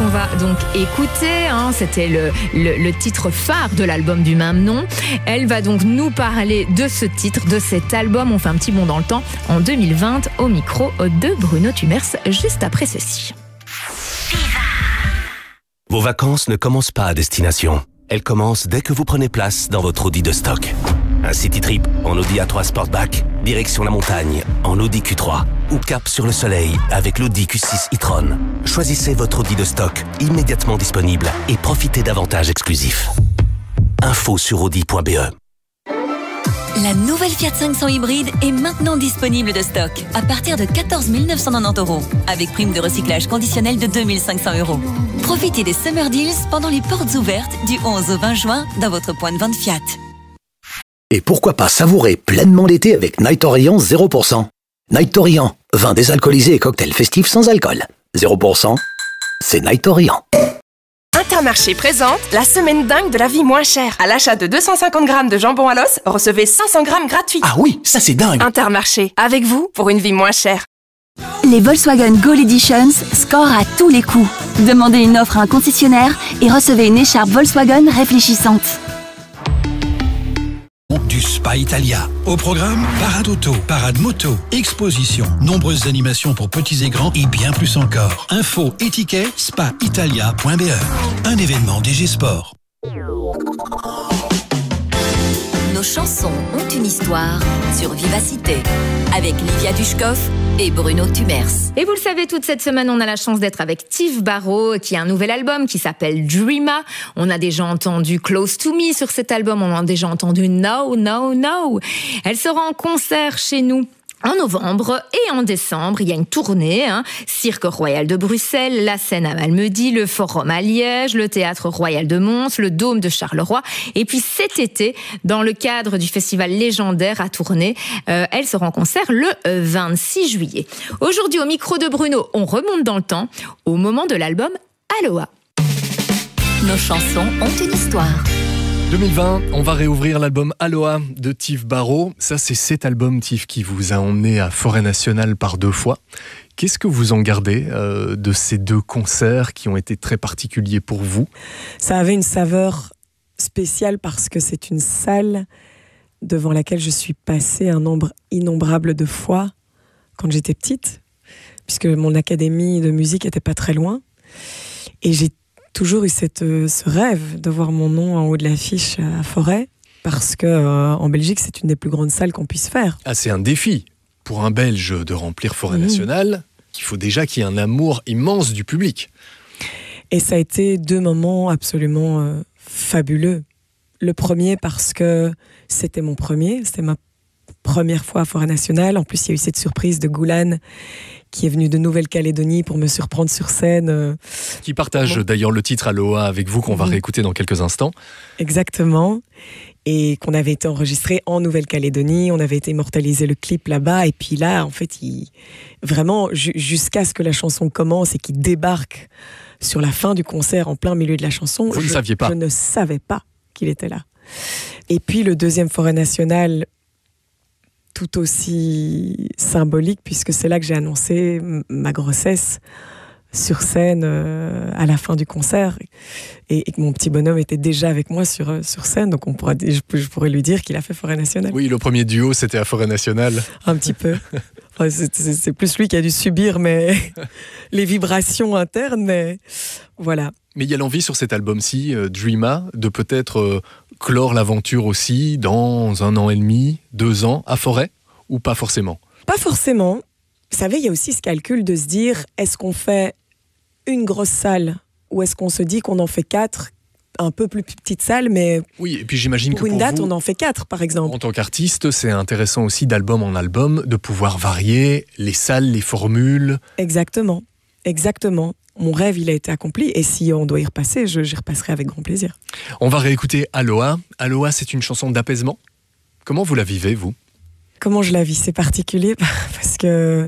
qu'on va donc écouter, c'était le titre phare de l'album du même nom. Elle va donc nous parler de ce titre, de cet album. On fait un petit bond dans le temps en 2020 au micro de Bruno Tumers, juste après ceci. Vos vacances ne commencent pas à destination. Elles commencent dès que vous prenez place dans votre Audi de stock. Un city trip en Audi A3 Sportback, direction la montagne en Audi Q3 ou cap sur le soleil avec l'Audi Q6 e-tron. Choisissez votre Audi de stock immédiatement disponible et profitez d'avantages exclusifs. Info sur audi.be. La nouvelle Fiat 500 hybride est maintenant disponible de stock à partir de 14 990 €, avec prime de recyclage conditionnelle de 2 500 €. Profitez des Summer Deals pendant les portes ouvertes du 11 au 20 juin dans votre point de vente Fiat. Et pourquoi pas savourer pleinement l'été avec Night Orient 0%. Night Orient, vin désalcoolisé et cocktail festif sans alcool. 0%, c'est Night Orient. Intermarché présente la semaine dingue de la vie moins chère. À l'achat de 250 grammes de jambon à l'os, recevez 500 grammes gratuits. Ah oui, ça c'est dingue. Intermarché, avec vous pour une vie moins chère. Les Volkswagen Gold Editions scorent à tous les coups. Demandez une offre à un concessionnaire et recevez une écharpe Volkswagen réfléchissante. Du Spa Italia. Au programme, parade auto, parade moto, exposition, nombreuses animations pour petits et grands et bien plus encore. Info et tickets, spaitalia.be. Un événement DG Sport. Nos chansons ont une histoire sur Vivacité avec Livia Dushkov et Bruno Tumers. Et vous le savez, toute cette semaine, on a la chance d'être avec Tiff Barrow, qui a un nouvel album qui s'appelle Dreama. On a déjà entendu Close to Me sur cet album. On a déjà entendu No, No, No. Elle sera en concert chez nous en novembre et en décembre. Il y a une tournée, Cirque Royal de Bruxelles, la Scène à Malmedy, le Forum à Liège, le Théâtre Royal de Mons, le Dôme de Charleroi. Et puis cet été, dans le cadre du festival légendaire à Tournai, elle sera en concert le 26 juillet. Aujourd'hui, au micro de Bruno, on remonte dans le temps, au moment de l'album Aloha. Nos chansons ont une histoire. 2020, on va réouvrir l'album Aloha de Tiff Barrow. Ça, c'est cet album, Tiff, qui vous a emmené à Forêt Nationale par 2 fois. Qu'est-ce que vous en gardez de ces 2 concerts qui ont été très particuliers pour vous? Ça avait une saveur spéciale parce que c'est une salle devant laquelle je suis passée un nombre innombrable de fois quand j'étais petite, puisque mon académie de musique n'était pas très loin. Et j'ai toujours eu ce rêve de voir mon nom en haut de l'affiche à Forêt, parce que en Belgique, c'est une des plus grandes salles qu'on puisse faire. Ah, c'est un défi pour un Belge de remplir Forêt Nationale. Il faut déjà qu'il y ait un amour immense du public. Et ça a été 2 moments absolument fabuleux. Le premier parce que c'était mon premier, c'était ma première fois à Forêt Nationale. En plus, il y a eu cette surprise de Goulan qui est venu de Nouvelle-Calédonie pour me surprendre sur scène. Qui partage d'ailleurs le titre Aloha avec vous, qu'on va réécouter dans quelques instants. Exactement. Et qu'on avait été enregistré en Nouvelle-Calédonie, on avait été immortaliser le clip là-bas. Et puis là, en fait, vraiment, jusqu'à ce que la chanson commence et qu'il débarque sur la fin du concert, en plein milieu de la chanson, vous ne saviez pas. Je ne savais pas qu'il était là. Et puis le deuxième Forêt Nationale, tout aussi symbolique, puisque c'est là que j'ai annoncé ma grossesse sur scène à la fin du concert, et que mon petit bonhomme était déjà avec moi sur scène, donc je pourrais lui dire qu'il a fait Forêt Nationale. Oui, le premier duo, c'était à Forêt Nationale. Un petit peu. Enfin, c'est plus lui qui a dû subir les vibrations internes, mais voilà. Mais il y a l'envie sur cet album-ci, Dreama, de peut-être clore l'aventure aussi dans 1 an et demi, 2 ans, à Forêt, ou pas forcément? Pas forcément. Vous savez, il y a aussi ce calcul de se dire, est-ce qu'on fait une grosse salle, ou est-ce qu'on se dit qu'on en fait 4, un peu plus petite salle, mais oui, et puis j'imagine pour une date, on en fait 4, par exemple. En tant qu'artiste, c'est intéressant aussi d'album en album, de pouvoir varier les salles, les formules. Exactement. Mon rêve, il a été accompli, et si on doit y repasser, j'y repasserai avec grand plaisir. On va réécouter Aloha. Aloha, c'est une chanson d'apaisement. Comment vous la vivez, vous? Comment je la vis? C'est particulier, parce que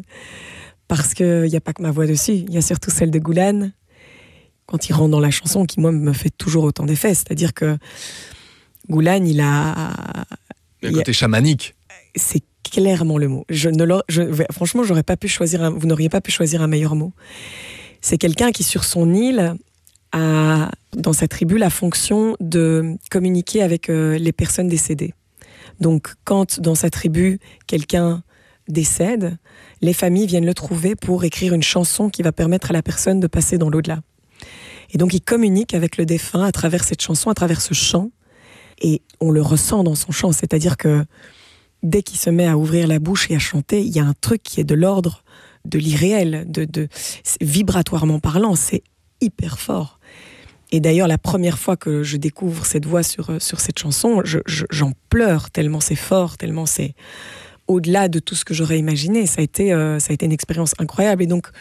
il n'y a pas que ma voix dessus, il y a surtout celle de Goulan, quand il rentre dans la chanson, qui moi me fait toujours autant d'effets. C'est-à-dire que Goulan, il a un côté chamanique. C'est clairement le mot. Franchement, vous n'auriez pas pu choisir un meilleur mot. C'est quelqu'un qui, sur son île, a, dans sa tribu, la fonction de communiquer avec les personnes décédées. Donc, quand dans sa tribu, quelqu'un décède, les familles viennent le trouver pour écrire une chanson qui va permettre à la personne de passer dans l'au-delà. Et donc, il communique avec le défunt à travers cette chanson, à travers ce chant, et on le ressent dans son chant. C'est-à-dire que dès qu'il se met à ouvrir la bouche et à chanter, il y a un truc qui est de l'ordre de l'irréel, vibratoirement parlant, c'est hyper fort. Et d'ailleurs, la première fois que je découvre cette voix sur cette chanson, j'en pleure tellement c'est fort, tellement c'est au-delà de tout ce que j'aurais imaginé. Ça a été une expérience incroyable. Et donc,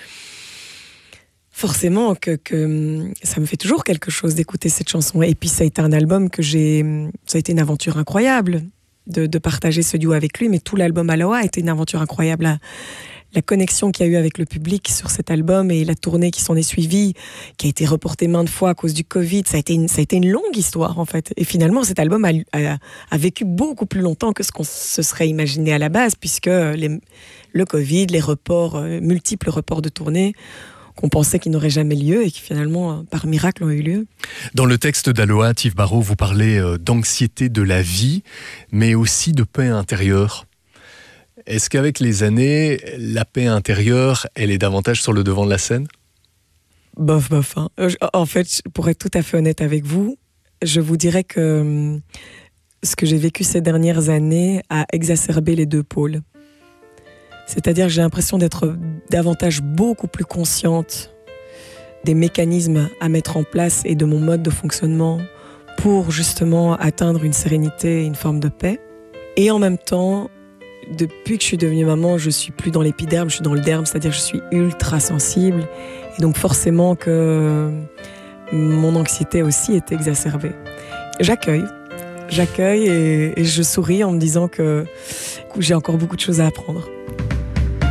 forcément, que ça me fait toujours quelque chose d'écouter cette chanson. Et puis, ça a été un album ça a été une aventure incroyable de partager ce duo avec lui. Mais tout l'album Aloha a été une aventure incroyable. La connexion qu'il y a eu avec le public sur cet album et la tournée qui s'en est suivie, qui a été reportée maintes fois à cause du Covid, ça a été une longue histoire, en fait. Et finalement, cet album a vécu beaucoup plus longtemps que ce qu'on se serait imaginé à la base, puisque le Covid, les reports, multiples reports de tournée, qu'on pensait qu'ils n'auraient jamais lieu et qui finalement, par miracle, ont eu lieu. Dans le texte d'Aloha, Tiv Barreau, vous parlez d'anxiété de la vie, mais aussi de paix intérieure. Est-ce qu'avec les années, la paix intérieure, elle est davantage sur le devant de la scène ? Bof. Hein. En fait, pour être tout à fait honnête avec vous, je vous dirais que ce que j'ai vécu ces dernières années a exacerbé les deux pôles. C'est-à-dire que j'ai l'impression d'être davantage beaucoup plus consciente des mécanismes à mettre en place et de mon mode de fonctionnement pour justement atteindre une sérénité et une forme de paix. Et en même temps, depuis que je suis devenue maman, je suis plus dans l'épiderme, je suis dans le derme, c'est-à-dire que je suis ultra sensible. Et donc forcément que mon anxiété aussi est exacerbée. J'accueille et je souris en me disant que j'ai encore beaucoup de choses à apprendre.